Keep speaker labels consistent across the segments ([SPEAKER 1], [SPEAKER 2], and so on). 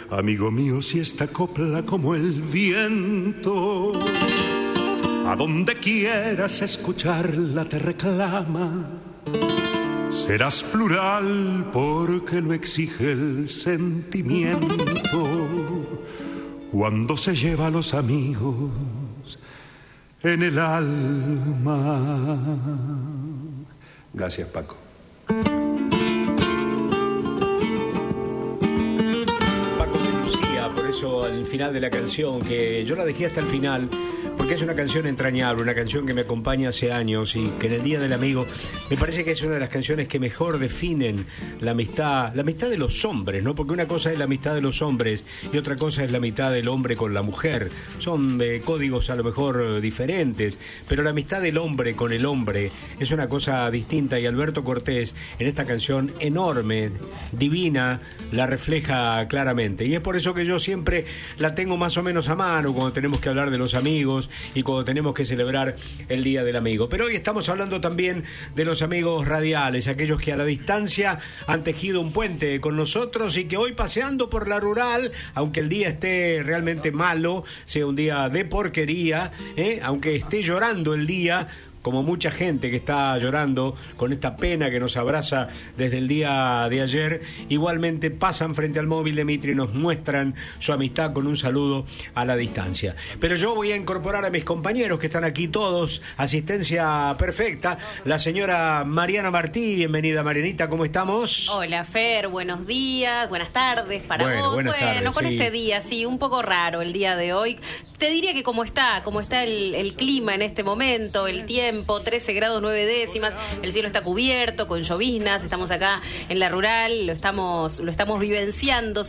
[SPEAKER 1] Amigo mío, si esta copla como el viento, a donde quieras escucharla te reclama, serás plural porque lo exige el sentimiento cuando se lleva a los amigos en el alma. Gracias, Paco.
[SPEAKER 2] Por eso al final de la canción, que yo la dejé hasta el final, porque es una canción entrañable, una canción que me acompaña hace años y que en el Día del Amigo me parece que es una de las canciones que mejor definen la amistad de los hombres, ¿no? Porque una cosa es la amistad de los hombres y otra cosa es la amistad del hombre con la mujer. Son códigos a lo mejor diferentes, pero la amistad del hombre con el hombre es una cosa distinta y Alberto Cortés en esta canción enorme, divina, la refleja claramente. Y es por eso que yo siempre la tengo más o menos a mano cuando tenemos que hablar de los amigos y cuando tenemos que celebrar el Día del Amigo. Pero hoy estamos hablando también de los amigos radiales, aquellos que a la distancia han tejido un puente con nosotros y que hoy paseando por la rural, aunque el día esté realmente malo, sea un día de porquería, aunque esté llorando el día, como mucha gente que está llorando con esta pena que nos abraza desde el día de ayer, igualmente pasan frente al móvil de Mitre y nos muestran su amistad con un saludo a la distancia. Pero yo voy a incorporar a mis compañeros que están aquí todos, asistencia perfecta, la señora Mariana Martí. Bienvenida, Marianita, ¿cómo estamos?
[SPEAKER 3] Hola, Fer, buenos días, buenas tardes para vos.
[SPEAKER 2] Buenas tardes,
[SPEAKER 3] con
[SPEAKER 2] sí.
[SPEAKER 3] Este día, sí, un poco raro el día de hoy. Te diría que como está el clima en este momento, el tiempo, 13 grados 9 décimas, el cielo está cubierto con lloviznas, estamos acá en la rural, lo estamos vivenciando,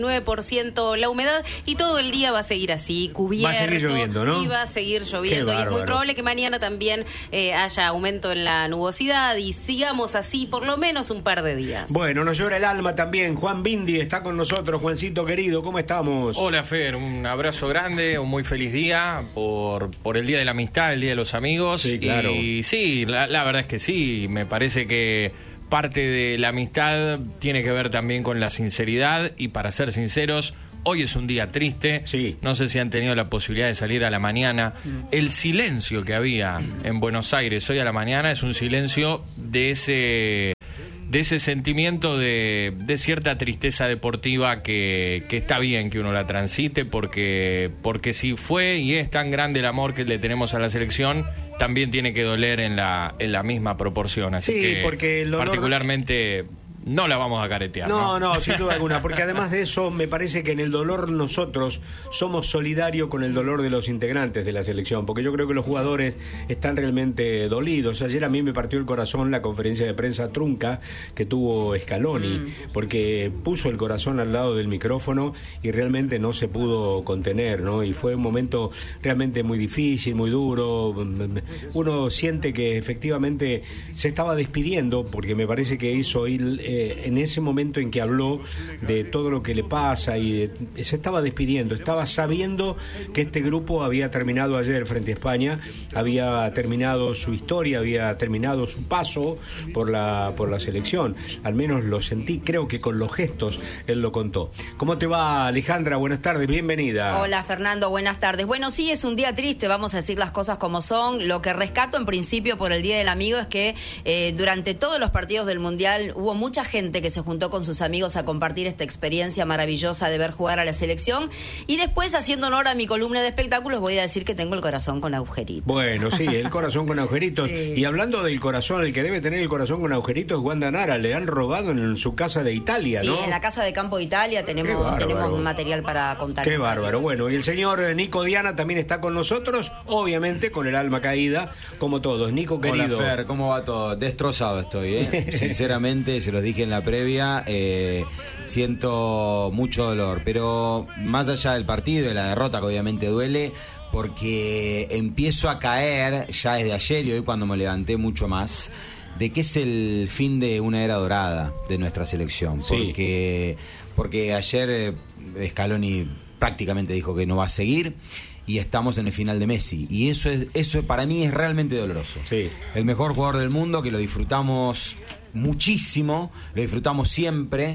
[SPEAKER 3] 79% la humedad y todo el día va a seguir así, cubierto.
[SPEAKER 2] Va a seguir lloviendo, ¿no?
[SPEAKER 3] Y va a seguir lloviendo. Y es muy probable que mañana también haya aumento en la nubosidad y sigamos así por lo menos un par de días.
[SPEAKER 2] Bueno, nos llora el alma también. Juan Bindi está con nosotros. Juancito querido, ¿cómo estamos?
[SPEAKER 4] Hola, Fer, un abrazo grande, un muy feliz día por el Día de la Amistad, el Día de los Amigos.
[SPEAKER 2] Sí, claro.
[SPEAKER 4] Y sí, la verdad es que sí, me parece que parte de la amistad tiene que ver también con la sinceridad y, para ser sinceros, hoy es un día triste.
[SPEAKER 2] Sí.
[SPEAKER 4] No sé si han tenido la posibilidad de salir a la mañana. El silencio que había en Buenos Aires hoy a la mañana es un silencio de ese sentimiento de cierta tristeza deportiva que está bien que uno la transite, porque si fue y es tan grande el amor que le tenemos a la selección, también tiene que doler en la misma proporción. Así
[SPEAKER 2] Sí,
[SPEAKER 4] que
[SPEAKER 2] porque el dolor...
[SPEAKER 4] particularmente no la vamos a caretear.
[SPEAKER 2] No, sin duda alguna, porque además de eso me parece que en el dolor nosotros somos solidarios con el dolor de los integrantes de la selección, porque yo creo que los jugadores están realmente dolidos. Ayer a mí me partió el corazón la conferencia de prensa trunca que tuvo Scaloni, porque puso el corazón al lado del micrófono y realmente no se pudo contener, ¿no? Y fue un momento realmente muy difícil, muy duro. Uno siente que efectivamente se estaba despidiendo, porque me parece que hizo ir en ese momento en que habló de todo lo que le pasa y se estaba despidiendo, estaba sabiendo que este grupo había terminado ayer frente a España, había terminado su historia, había terminado su paso por la selección. Al menos lo sentí, creo que con los gestos él lo contó. ¿Cómo te va, Alejandra? Buenas tardes, bienvenida.
[SPEAKER 5] Hola, Fernando, buenas tardes. Bueno, sí, es un día triste, vamos a decir las cosas como son. Lo que rescato en principio por el Día del Amigo es que durante todos los partidos del Mundial hubo mucha gente que se juntó con sus amigos a compartir esta experiencia maravillosa de ver jugar a la selección. Y después, haciendo honor a mi columna de espectáculos, voy a decir que tengo el corazón con agujeritos.
[SPEAKER 2] Bueno, sí, el corazón con agujeritos. Sí. Y hablando del corazón, el que debe tener el corazón con agujeritos es Wanda Nara. Le han robado en su casa de Italia, ¿no?
[SPEAKER 5] Sí, en la casa de campo de Italia tenemos material para contar.
[SPEAKER 2] Qué bárbaro. Bueno, y el señor Nico Diana también está con nosotros, obviamente con el alma caída, como todos. Nico, querido.
[SPEAKER 6] Hola, Fer, ¿cómo va todo? Destrozado estoy, Sinceramente, se los dije en la previa, siento mucho dolor, pero más allá del partido, de la derrota, que obviamente duele, porque empiezo a caer ya desde ayer y hoy cuando me levanté mucho más, de que es el fin de una era dorada de nuestra selección. Sí. Porque ayer Scaloni prácticamente dijo que no va a seguir y estamos en el final de Messi. Y eso para mí es realmente doloroso.
[SPEAKER 2] Sí.
[SPEAKER 6] El mejor jugador del mundo, que lo disfrutamos muchísimo, lo disfrutamos siempre,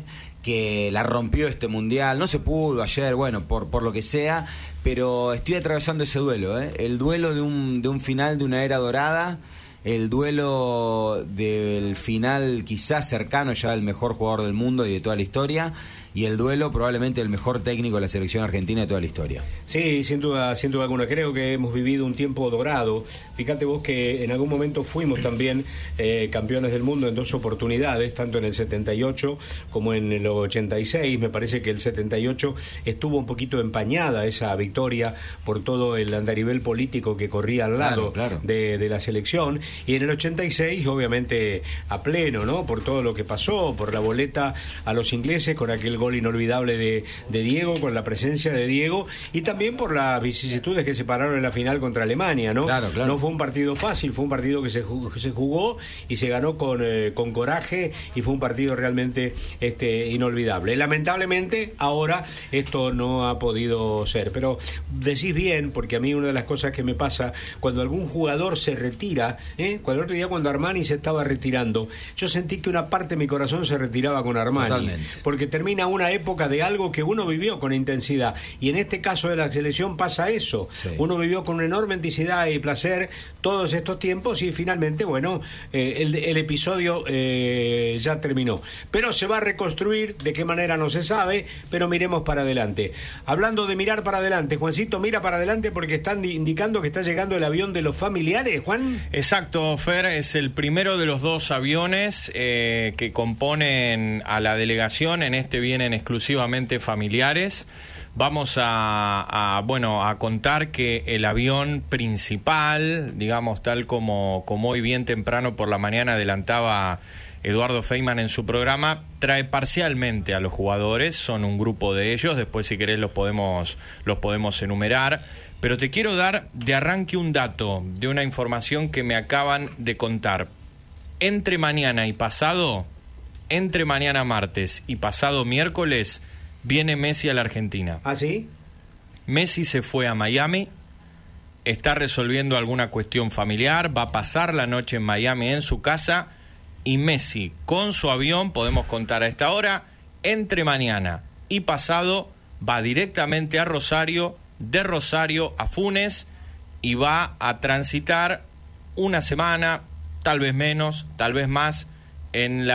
[SPEAKER 6] que la rompió este mundial. No se pudo ayer, bueno, por lo que sea, pero estoy atravesando ese duelo, el duelo de un final de una era dorada, el duelo del final quizás cercano ya del mejor jugador del mundo y de toda la historia, y el duelo probablemente del mejor técnico de la selección argentina de toda la historia.
[SPEAKER 2] Sí, sin duda alguna. Creo que hemos vivido un tiempo dorado. Fíjate vos que en algún momento fuimos también campeones del mundo en 2 oportunidades, tanto en el 78 como en el 86. Me parece que el 78 estuvo un poquito empañada esa victoria por todo el andarivel político que corría al lado
[SPEAKER 6] claro.
[SPEAKER 2] De la selección. Y en el 86, obviamente, a pleno, ¿no? Por todo lo que pasó, por la boleta a los ingleses con aquel gol inolvidable de Diego, con la presencia de Diego, y también por las vicisitudes que se pararon en la final contra Alemania, ¿no?
[SPEAKER 6] Claro.
[SPEAKER 2] No fue un partido fácil, fue un partido que se jugó y se ganó con coraje, y fue un partido realmente inolvidable. Lamentablemente ahora esto no ha podido ser, pero decís bien, porque a mí una de las cosas que me pasa cuando algún jugador se retira, cuando el otro día cuando Armani se estaba retirando, yo sentí que una parte de mi corazón se retiraba con Armani.
[SPEAKER 6] Totalmente.
[SPEAKER 2] Porque termina una época de algo que uno vivió con intensidad, y en este caso de la selección pasa eso.
[SPEAKER 6] Sí.
[SPEAKER 2] Uno vivió con una enorme intensidad y placer todos estos tiempos, y finalmente, bueno, el episodio ya terminó, pero se va a reconstruir. De qué manera no se sabe, pero miremos para adelante. Hablando de mirar para adelante, Juancito, mira para adelante porque están indicando que está llegando el avión de los familiares, Juan.
[SPEAKER 4] Exacto, Fer, es el primero de los 2 aviones que componen a la delegación. En este vienen exclusivamente familiares. Vamos a contar que el avión principal, digamos, tal como hoy bien temprano por la mañana adelantaba Eduardo Feynman en su programa, trae parcialmente a los jugadores. Son un grupo de ellos, después si querés los podemos enumerar, pero te quiero dar de arranque un dato de una información que me acaban de contar. Entre mañana martes y pasado miércoles, viene Messi a la Argentina.
[SPEAKER 2] ¿Ah, sí?
[SPEAKER 4] Messi se fue a Miami, está resolviendo alguna cuestión familiar, va a pasar la noche en Miami en su casa, y Messi con su avión, podemos contar a esta hora, entre mañana y pasado va directamente a Rosario, de Rosario a Funes, y va a transitar una semana, tal vez menos, tal vez más, en la